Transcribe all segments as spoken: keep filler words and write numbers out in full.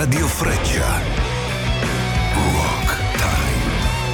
Radio Freccia. Rock Time.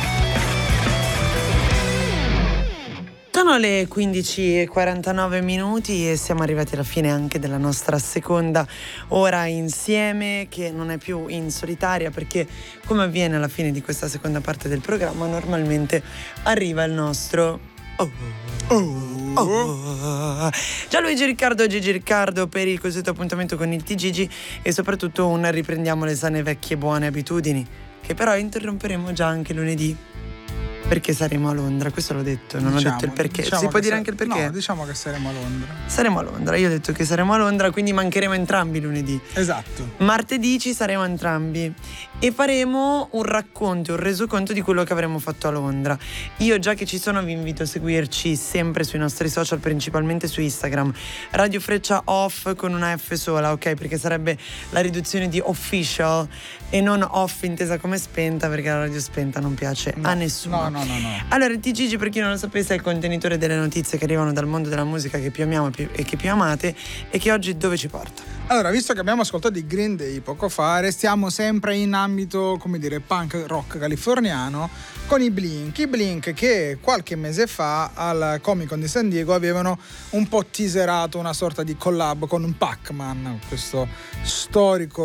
Sono le quindici e quarantanove minuti e siamo arrivati alla fine anche della nostra seconda ora insieme, che non è più in solitaria, perché come avviene alla fine di questa seconda parte del programma normalmente arriva il nostro oh, oh, oh. Gianluigi Riccardo, Gigi Riccardo, per il cosiddetto appuntamento con il T G G e soprattutto un riprendiamo le sane vecchie buone abitudini, che però interromperemo già anche lunedì, perché saremo a Londra. Questo l'ho detto, non diciamo, ho detto il perché. diciamo Si può dire sa- anche il perché? No, diciamo che saremo a Londra. Saremo a Londra, io ho detto che saremo a Londra, quindi mancheremo entrambi lunedì. Esatto. Martedì ci saremo entrambi e faremo un racconto, un resoconto di quello che avremo fatto a Londra. Io, già che ci sono, vi invito a seguirci sempre sui nostri social, principalmente su Instagram, Radio Freccia Off con una F sola, ok? Perché sarebbe la riduzione di official e non off intesa come spenta, perché la radio spenta non piace No, a nessuno. No, no, no, no. Allora, il T G G, per chi non lo sapesse, è il contenitore delle notizie che arrivano dal mondo della musica che più amiamo e che più amate, e che oggi dove ci porta? Allora, visto che abbiamo ascoltato i Green Day poco fa, restiamo sempre in ambito, come dire, punk rock californiano con i Blink. I Blink che qualche mese fa al Comic Con di San Diego avevano un po' teaserato una sorta di collab con Pac-Man, questo storico